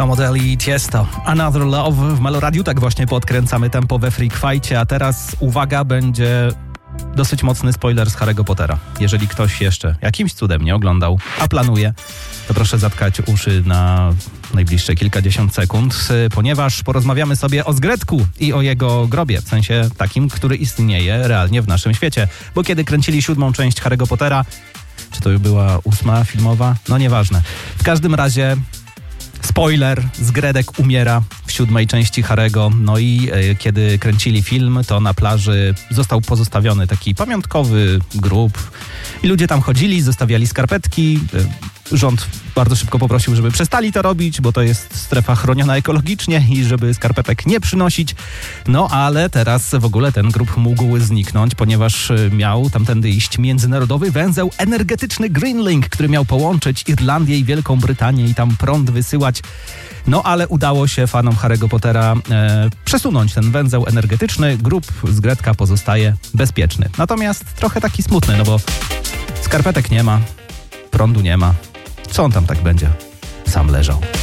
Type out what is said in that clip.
Tom Odell i Tiesto. Another Love w Meloradiu. Tak właśnie podkręcamy tempo we Freak Fight'cie, a teraz uwaga, będzie dosyć mocny spoiler z Harry'ego Pottera. Jeżeli ktoś jeszcze jakimś cudem nie oglądał, a planuje, to proszę zatkać uszy na najbliższe kilkadziesiąt sekund, ponieważ porozmawiamy sobie o Zgredku i o jego grobie, w sensie takim, który istnieje realnie w naszym świecie. Bo kiedy kręcili 7. część Harry'ego Pottera, czy to była 8. filmowa? No nieważne. W każdym razie spoiler, Zgredek umiera w 7. części Harry'ego. No i kiedy kręcili film, to na plaży został pozostawiony taki pamiątkowy grób i ludzie tam chodzili, zostawiali skarpetki. Rząd bardzo szybko poprosił, żeby przestali to robić, bo to jest strefa chroniona ekologicznie i żeby skarpetek nie przynosić. No ale teraz w ogóle ten grób mógł zniknąć, ponieważ miał tamtędy iść międzynarodowy węzeł energetyczny Greenlink, który miał połączyć Irlandię i Wielką Brytanię i tam prąd wysyłać. No ale udało się fanom Harry'ego Pottera przesunąć ten węzeł energetyczny. Grób Zgredka pozostaje bezpieczny. Natomiast trochę taki smutny, no bo skarpetek nie ma, prądu nie ma. Co on tam tak będzie? Sam leżał.